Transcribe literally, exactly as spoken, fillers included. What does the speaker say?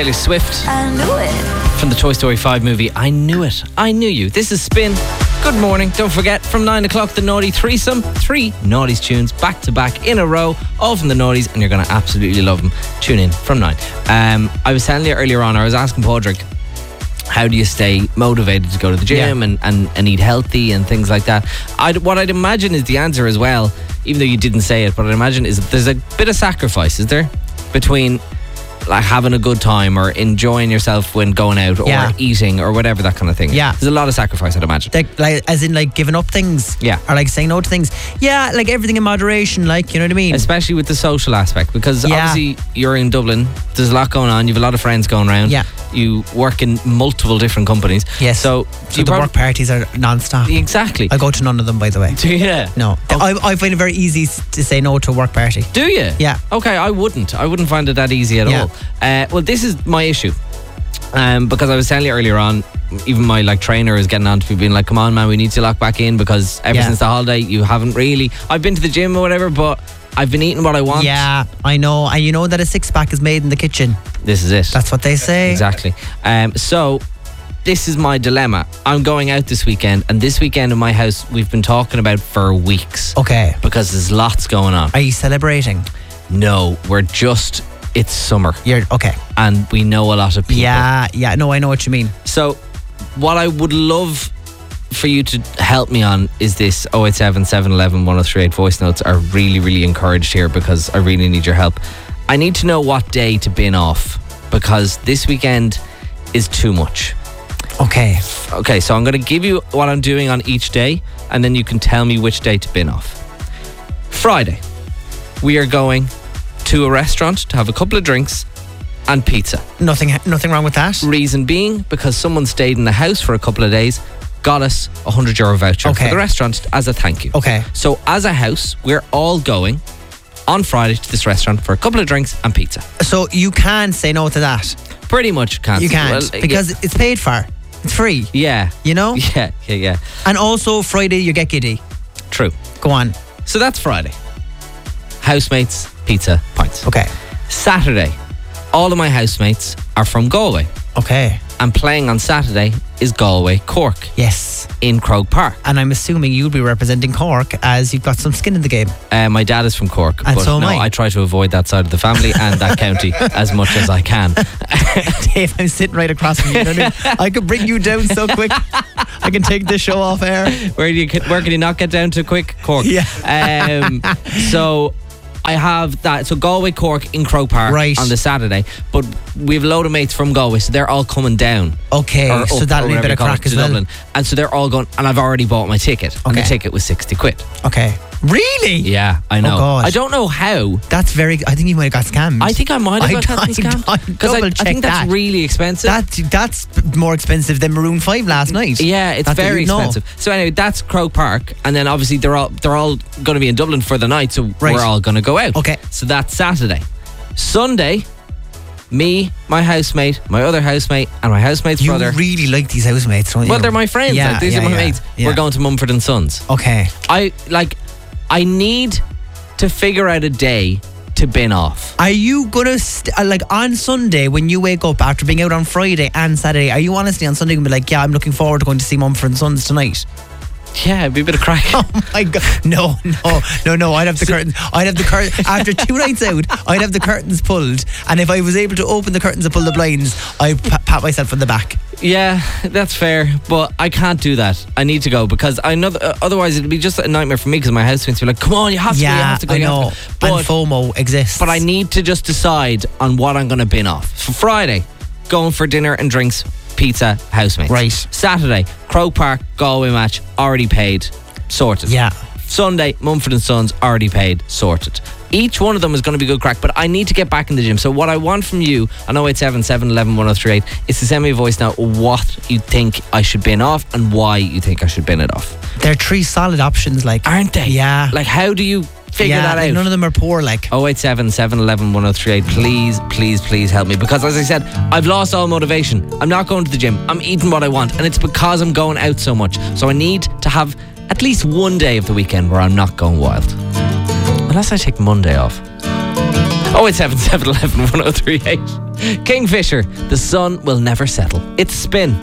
Taylor Swift. I knew it. From the Toy Story five movie, I knew it. I knew you. This is Spin. Good morning. Don't forget, from nine o'clock, the Naughty Threesome. Three Naughties tunes back to back in a row, all from the Naughties, and you're going to absolutely love them. Tune in from nine. Um, I was telling you earlier on, I was asking Padraig, how do you stay motivated to go to the gym Yeah. and, and, and eat healthy and things like that? I'd, what I'd imagine is the answer as well, even though you didn't say it, but I'd imagine is that there's a bit of sacrifice, is there? Between like having a good time or enjoying yourself when going out or Yeah. eating or whatever, that kind of thing. Yeah. There's a lot of sacrifice, I'd imagine. Like, like, as in, like, giving up things. Yeah. Or, like, saying no to things. Yeah, like, everything in moderation, like, you know what I mean? Especially with the social aspect, because Yeah. obviously you're in Dublin, there's a lot going on, you have a lot of friends going around. Yeah. You work in multiple different companies. Yes. So, So you the prob- work parties are non-stop. Exactly. I go to none of them, by the way. Do you? No. I, I find it very easy to say no to a work party. Do you? Yeah. Okay, I wouldn't. I wouldn't find it that easy at Yeah. all. Uh, well, this is my issue. Um, because I was telling you earlier on, even my like trainer is getting on to me being like, come on man, we need to lock back in because ever Yeah. since the holiday you haven't really, I've been to the gym or whatever, but I've been eating what I want. Yeah, I know. And you know that a six-pack is made in the kitchen. This is it. That's what they say. Exactly. Um, so this is my dilemma. I'm going out this weekend, and this weekend in my house we've been talking about for weeks. Okay. Because there's lots going on. Are you celebrating? No, we're just, it's summer. You're okay. And we know a lot of people. Yeah, yeah. No, I know what you mean. So what I would love for you to help me on is this oh eight seven, seven one one, one oh three eight voice notes are really, really encouraged here because I really need your help. I need to know what day to bin off because this weekend is too much. Okay. Okay, so I'm going to give you what I'm doing on each day and then you can tell me which day to bin off. Friday, we are going to a restaurant to have a couple of drinks and pizza. Nothing, nothing wrong with that. Reason being, because someone stayed in the house for a couple of days, got us a one hundred euro voucher Okay. for the restaurant as a thank you. Okay. So as a house, we're all going on Friday to this restaurant for a couple of drinks and pizza. So you can say no to that. Pretty much can't. You can't Well, because it's paid for. It's free. Yeah. You know? Yeah, yeah, yeah. And also Friday you get giddy. True. Go on. So that's Friday. Housemates, pizza, pints. Okay. Saturday, all of my housemates are from Galway. Okay. And playing on Saturday is Galway Cork Yes. in Croke Park. And I'm assuming you'll be representing Cork as you've got some skin in the game. Uh, my dad is from Cork, And but so am no, I. I try to avoid that side of the family and that county as much as I can. Dave, I'm sitting right across from you. you know what I mean? I could bring you down so quick. I can take this show off air. Where do you where can you not get down to quick? Cork. Yeah. Um, so I have that. So Galway Cork in Croke Park Right. on the Saturday, but we have a load of mates from Galway, so they're all coming down. Okay, Or so up, that'll or be a whatever bit you of call crack it, as to well. Dublin. And so they're all going, and I've already bought my ticket, and the Okay. ticket was sixty quid. Okay. Really? Yeah, I know. Oh, God. I don't know how. That's very. I think you might have got scammed. I think I might have I- got that I- scam I because I, I double-check think that's that. really expensive. That that's more expensive than Maroon Five last night. Yeah, it's Not that very you'd know. expensive. So anyway, that's Croke Park, and then obviously they're all they're all going to be in Dublin for the night, so Right. we're all going to go out. Okay. So that's Saturday. Sunday, me, my housemate, my other housemate, and my housemate's You brother. really like these housemates, don't you? Well, they're my friends. Yeah, like, these yeah, are my yeah, mates. yeah. We're going to Mumford and Sons. Okay. I like. I need to figure out a day to bin off. Are you gonna st- uh, like on Sunday when you wake up after being out on Friday and Saturday? Are you honestly on Sunday gonna be like, yeah, I'm looking forward to going to see Mumford and Sons tonight? Yeah, it'd be a bit of crack. Oh my god! No, no, no, no! I'd have the curtains. I'd have the curtain after two nights out. I'd have the curtains pulled, and if I was able to open the curtains and pull the blinds, I'd pa- pat myself on the back. Yeah, that's fair, but I can't do that. I need to go because I know that, uh, otherwise it'd be just a nightmare for me because my housemates would be like, "Come on, you have to, go, you Yeah, have to go." I you have know. to go." And But, FOMO exists. but I need to just decide on what I'm going to bin off. For Friday, going for dinner and drinks, pizza, housemates. Right. Saturday, Croke Park, Galway match, already paid, sorted. Yeah. Sunday, Mumford and Sons, already paid, sorted. Each one of them is going to be good crack, but I need to get back in the gym. So what I want from you on oh eight seven, seven one one, one oh three eight is to send me a voice now what you think I should bin off and why you think I should bin it off. They're three solid options, like Aren't they? Yeah. Like, how do you figure yeah, that like out? none of them are poor, like. oh eight seven, seven one one, one oh three eight. Please, please, please help me. Because as I said, I've lost all motivation. I'm not going to the gym. I'm eating what I want. And it's because I'm going out so much. So I need to have at least one day of the weekend where I'm not going wild. Unless I take Monday off. oh eight seven, seven one one, one oh three eight. Kingfisher, the sun will never settle. It's Spin.